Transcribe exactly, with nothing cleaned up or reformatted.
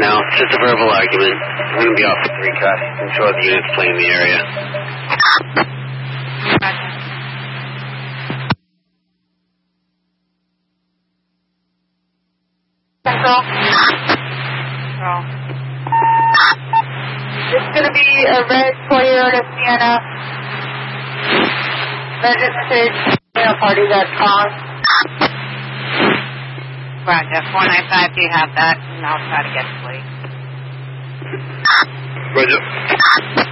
now. It's just a verbal argument. I'm going to be off for three cuts. I'm sure the unit's playing the area. Central. Oh. It's going to be a red Toyota Sienna. Registered party dot com. Roger, four nine five, do you have that? And I'll try to get to sleep. Roger.